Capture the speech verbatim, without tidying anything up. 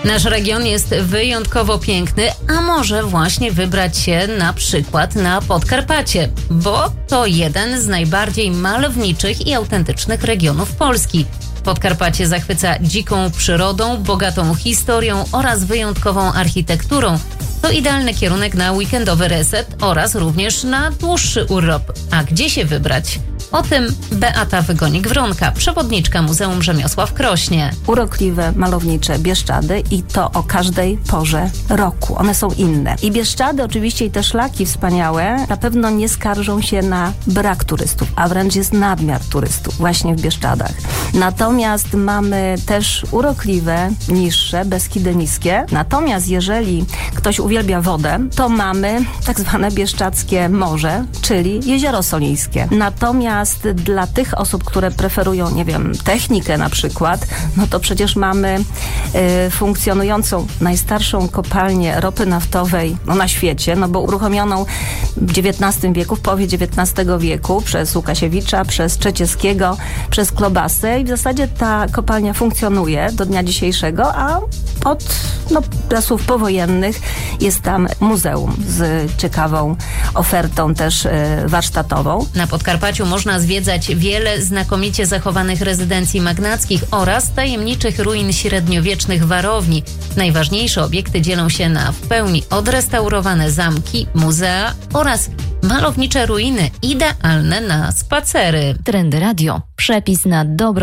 Nasz region jest wyjątkowo piękny, a może właśnie wybrać się na przykład na Podkarpacie, bo to jeden z najbardziej malowniczych i autentycznych regionów Polski. Podkarpacie zachwyca dziką przyrodą, bogatą historią oraz wyjątkową architekturą. To idealny kierunek na weekendowy reset oraz również na dłuższy urlop. A gdzie się wybrać? O tym Beata Wygonik-Wronka, przewodniczka Muzeum Rzemiosła w Krośnie. Urokliwe, malownicze Bieszczady i to o każdej porze roku. One są inne. I Bieszczady oczywiście i te szlaki wspaniałe na pewno nie skarżą się na brak turystów, a wręcz jest nadmiar turystów właśnie w Bieszczadach. Natomiast mamy też urokliwe, niższe, Beskidy niskie. Natomiast jeżeli ktoś uwielbia wodę, to mamy tak zwane bieszczadzkie morze, czyli Jezioro Solińskie. Natomiast dla tych osób, które preferują, nie wiem, technikę na przykład, no to przecież mamy y, funkcjonującą najstarszą kopalnię ropy naftowej no, na świecie, no bo uruchomioną w dziewiętnastym wieku, w połowie dziewiętnastego wieku przez Łukasiewicza, przez Trzecieskiego, przez Klobasę i w zasadzie ta kopalnia funkcjonuje do dnia dzisiejszego, a od no, czasów powojennych jest tam muzeum z ciekawą ofertą też y, warsztatową. Na Podkarpaciu można zwiedzać wiele znakomicie zachowanych rezydencji magnackich oraz tajemniczych ruin średniowiecznych warowni. Najważniejsze obiekty dzielą się na w pełni odrestaurowane zamki, muzea oraz malownicze ruiny idealne na spacery. Trendy Radio. Przepis na dobro